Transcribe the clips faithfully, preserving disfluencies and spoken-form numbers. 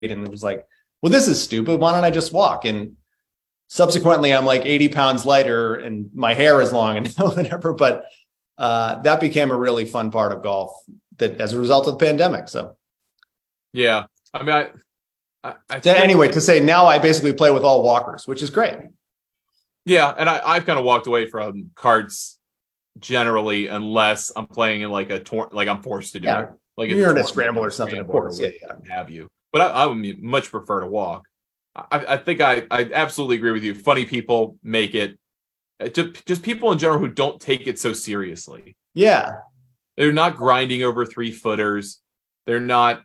and it was like, well, this is stupid. Why don't I just walk? And subsequently, I'm like eighty pounds lighter and my hair is long and whatever. But uh, that became a really fun part of golf that as a result of the pandemic. So, yeah, I mean, I, I, I so anyway, to say now I basically play with all walkers, which is great. Yeah, and I, I've kind of walked away from carts generally, unless I'm playing in like a tor- like I'm forced to do Yeah. it. Like You're in a tournament, scramble or something, of scramble course. or Yeah, yeah. have you? But I, I would much prefer to walk. I, I think I, I absolutely agree with you. Funny people make it. Just, just people in general who don't take it so seriously. Yeah. They're not grinding over three footers. They're not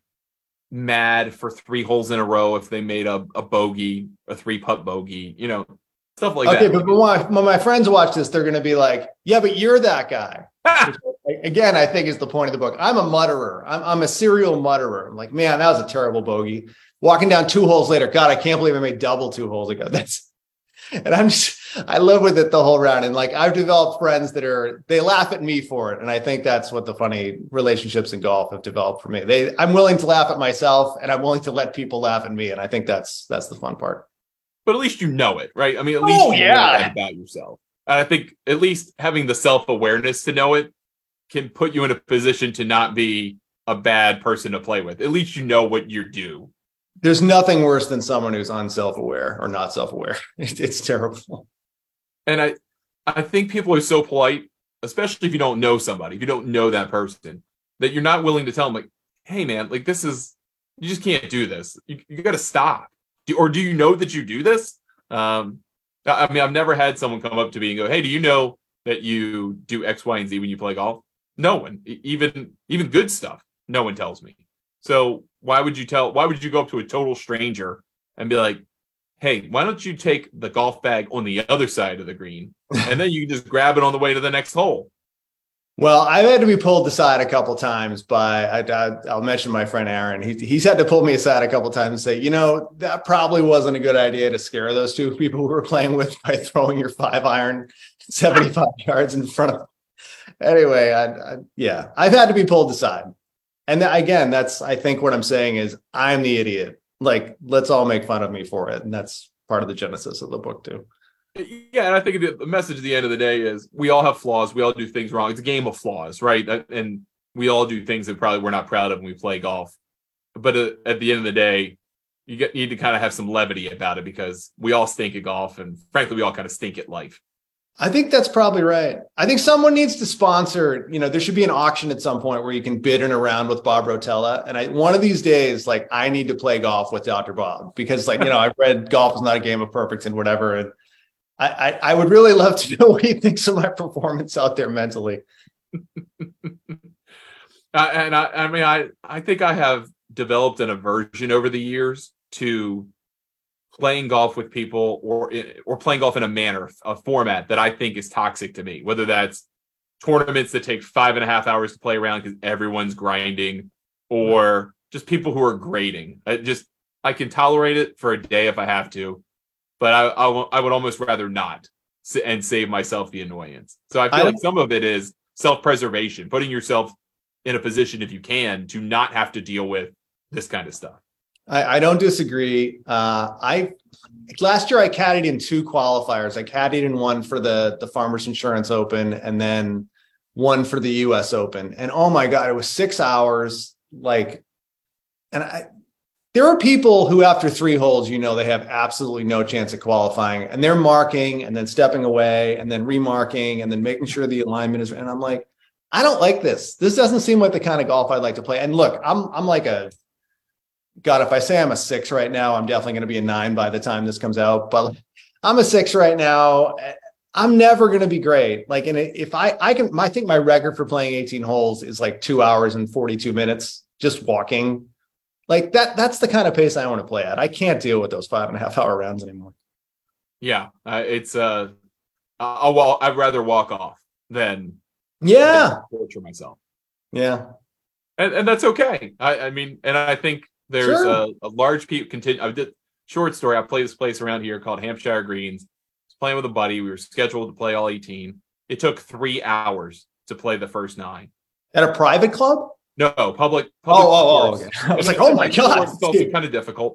mad for three holes in a row if they made a, a bogey, a three putt bogey, you know, stuff like okay, that. Okay, but when my, when my friends watch this, they're going to be like, yeah, but you're that guy. Which, again, I think is the point of the book. I'm a mutterer. I'm, I'm a serial mutterer. I'm like, man, that was a terrible bogey. Walking down two holes later, God, I can't believe I made double two holes ago. That's, and I'm just, I live with it the whole round. And like, I've developed friends that are, they laugh at me for it. And I think that's what the funny relationships in golf have developed for me. They, I'm willing to laugh at myself and I'm willing to let people laugh at me. And I think that's, that's the fun part. But at least you know it, right? I mean, at least oh, you yeah. know that about yourself. And I think at least having the self-awareness to know it can put you in a position to not be a bad person to play with. At least you know what you do. There's nothing worse than someone who's unself-aware or not self-aware. It's terrible. And I, I think people are so polite, especially if you don't know somebody, if you don't know that person, that you're not willing to tell them, like, hey, man, like, this is, you just can't do this. You, you got to stop. Do, or do you know that you do this? Um, I mean, I've never had someone come up to me and go, hey, do you know that you do X, Y, and Z when you play golf? No one, even even good stuff, no one tells me. So why would you tell, why would you go up to a total stranger and be like, hey, why don't you take the golf bag on the other side of the green and then you can just grab it on the way to the next hole? Well, I've had to be pulled aside a couple of times by, I, I, I'll mention my friend Aaron. He, he's had to pull me aside a couple of times and say, you know, that probably wasn't a good idea to scare those two people who were playing with by throwing your five iron seventy-five yards in front of them. Anyway, I, I, yeah, I've had to be pulled aside. And th- again, that's, I think what I'm saying is I'm the idiot. Like, let's all make fun of me for it. And that's part of the genesis of the book too. Yeah, and I think the message at the end of the day is we all have flaws. We all do things wrong. It's a game of flaws, right? And we all do things that probably we're not proud of when we play golf. But at the end of the day, you get, need to kind of have some levity about it because we all stink at golf. And frankly, we all kind of stink at life. I think that's probably right. I think someone needs to sponsor, you know, there should be an auction at some point where you can bid in a round with Bob Rotella. And I, one of these days, like, I need to play golf with Doctor Bob because, like, you know, I've read Golf is Not a Game of Perfect and whatever. And I, I, I would really love to know what he thinks of my performance out there mentally. uh, and I, I mean, I, I think I have developed an aversion over the years to playing golf with people or or playing golf in a manner, a format that I think is toxic to me, whether that's tournaments that take five and a half hours to play around because everyone's grinding, or just people who are grading. I just, I can tolerate it for a day if I have to, but I, I, w- I would almost rather not and save myself the annoyance. So I feel I like some of it is self-preservation, putting yourself in a position, if you can, to not have to deal with this kind of stuff. I, I don't disagree. Uh, I last year I caddied in two qualifiers. I caddied in one for the the Farmers Insurance Open and then one for the U S Open. And oh my God, it was six hours. Like, and I, there are people who after three holes, you know, they have absolutely no chance of qualifying, and they're marking and then stepping away and then remarking and then making sure the alignment is. And I'm like, I don't like this. This doesn't seem like the kind of golf I'd like to play. And look, I'm I'm like a God, if I say I'm a six right now, I'm definitely going to be a nine by the time this comes out. But I'm a six right now. I'm never going to be great. Like, and if I, I can, I think my record for playing eighteen holes is like two hours and forty-two minutes just walking. Like that, that's the kind of pace I want to play at. I can't deal with those five and a half hour rounds anymore. Yeah, uh, it's uh, I'll, well, I'd rather walk off than yeah than torture myself. Yeah, and and that's okay. I, I mean, and I think. There's sure. a, a large people continue. I did short story. I play this place around here called Hampshire Greens. I was playing with a buddy. We were scheduled to play all eighteen. It took three hours to play the first nine at a private club. No, public. public Oh, oh, oh, course. okay. I was like, oh my God. It's also kind of difficult.